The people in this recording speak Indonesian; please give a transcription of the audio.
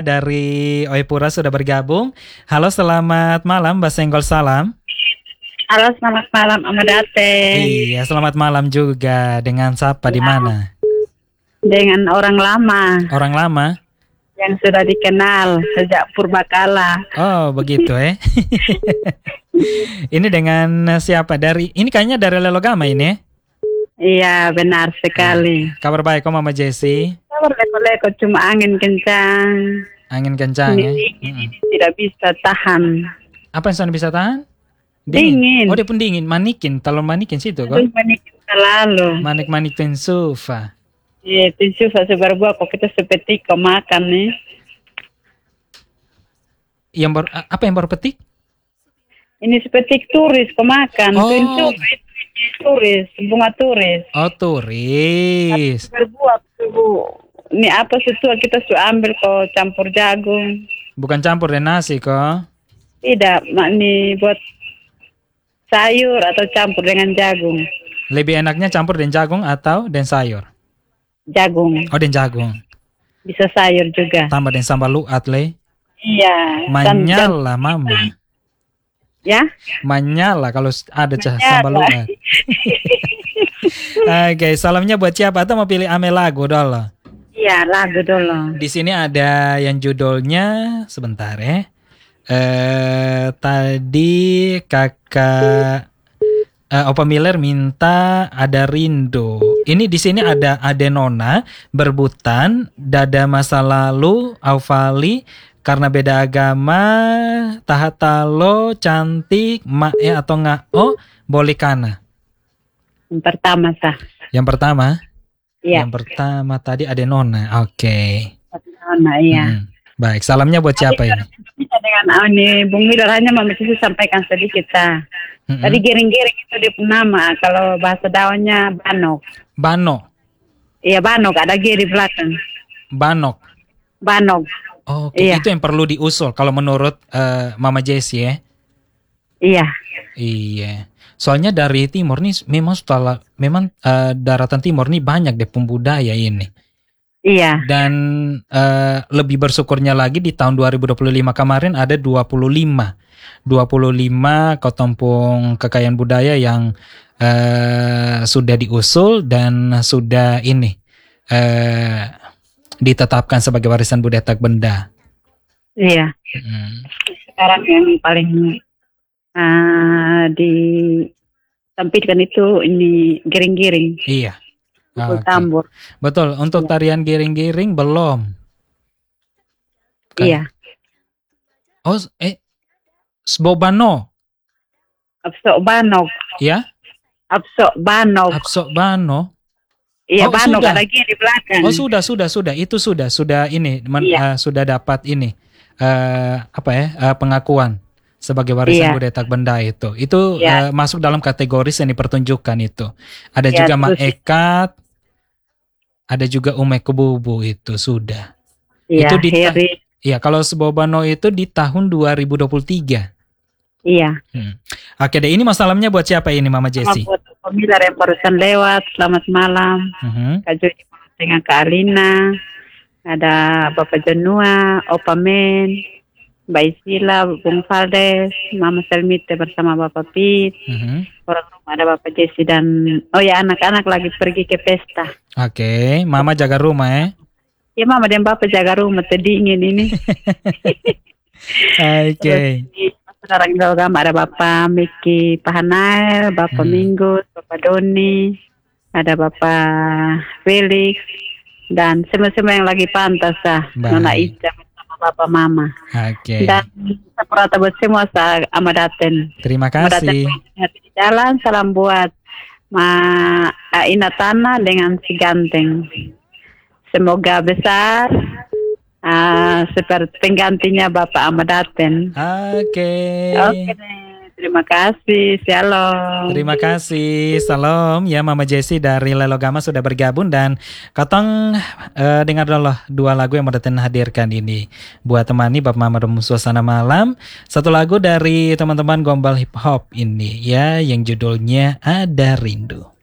dari Oepura sudah bergabung. Halo, selamat malam Mbak Senggol Salam. Halo, selamat malam Amadate. Iya, selamat malam juga. Dengan siapa di mana? Dengan orang lama. Orang lama? Yang sudah dikenal sejak purbakala. Oh, begitu ya. Ini dengan siapa? Ini kayaknya dari Lelogama ini. Iya, benar sekali. Kabar baik kok Mama Jessi? Kabar leko-leko, cuma angin kencang. Angin kencang ya? Ini tidak bisa tahan. Apa yang bisa tahan? Dingin. Oh, dia pun dingin. Manikin, talon manikin situ kok. Manikin selalu. Manik-manik pensufa. Iya, pensufa seberbuah kok kita seperti kau makan nih. Apa yang baru petik? Ini seperti turis kau makan. Oh. Pensufa turis, bunga turis. Oh, turis. Berbuat ini apa sesuatu kita sudah ambil kok campur jagung. Bukan campur dengan nasi kok. Tidak, ini buat sayur atau campur dengan jagung. Lebih enaknya campur dengan jagung atau dengan sayur? Jagung. Oh, dengan jagung. Bisa sayur juga. Tambah dengan sambal luat le. Iya. Manyala mama. Ya? Manyala kalau ada sambal luat. Oke, salamnya buat siapa? Atau mau pilih ame lagu dulu? Iya, lagu dulu. Di sini ada yang judulnya sebentar ya. Tadi kakak Opa Miller minta Ada Rindu. Ini di sini ada Adenona, Berbutan, Dada Masa Lalu, Aufali, Karena Beda Agama, Tahatalo, Cantik, Mae atau Ngao, Bolikana. Yang pertama sah. Yang pertama? Iya. Yang pertama tadi Adenona. Oke. Adenona, iya. Baik, salamnya buat siapa ini? Bisa dengan ini Bung Miller, hanya Mama Cici sampaikan sedikit sah. Tadi giring-giring itu dia nama, kalau bahasa daunnya banok. Banok. Iya, banok, ada G di belakang. Banok. Banok. Oh, iya. Itu yang perlu diusul kalau menurut Mama Jessi ya. Iya. Iya. Soalnya dari timur nih memang daratan timur nih banyak deh pembudaya ini. Iya. Dan lebih bersyukurnya lagi di tahun 2025 kemarin ada 25 Kotompung Kekayaan Budaya yang sudah diusul dan sudah ditetapkan sebagai warisan budaya tak benda. Iya. Sekarang yang paling ditampilkan itu ini giring-giring. Iya. Tambur. Betul. Untuk tarian giring-giring belum. Iya. Oh, Sbobano. Absobano. Ya? Absobano. Absobano. Iya, Bano lagi di belakang. Oh, sudah. Itu sudah ini sudah dapat ini pengakuan sebagai warisan budaya tak benda itu. Itu masuk dalam kategori seni pertunjukan itu. Ada juga Maekat, ada juga Umek Kebubu itu sudah. Iya, itu kalau Sebobano itu di tahun 2023. Iya. Oke deh, ini masalahnya buat siapa ini Mama Jessi? Buat pemilar yang barusan lewat, selamat malam. Kak Jody dengan Kak Alina, ada Bapak Jenua, Opa Men, Mbak Isila, Bung Valdes, Mama Selmite bersama Bapak Pit, orang rumah ada Bapak Jessi dan anak-anak lagi pergi ke pesta. Oke, Mama jaga rumah ya? Ya Mama dan Bapak jaga rumah, dingin ini. Oke. Saudara Indogama ada Bapak Miki Pahanael, Bapak Minggu, Bapak Doni, ada Bapak Felix, dan semua yang lagi pantas Nona Ica bersama Bapak Mama. Oke. Dan seperti buat semua Amadaten. Terima kasih. Hati di jalan, salam buat Inatana dengan si Ganteng. Semoga besar. Seperti penggantinya Bapak Amadaten. Oke. Terima kasih. Shalom. Terima kasih. Salam ya Mama Jessi dari Lelogama sudah bergabung dan Katong dengar dulu 2 lagu yang Amadaten hadirkan ini buat temani Bapak Mama dalam suasana malam. Satu lagu dari teman-teman Gombal Hip Hop ini ya yang judulnya Ada Rindu.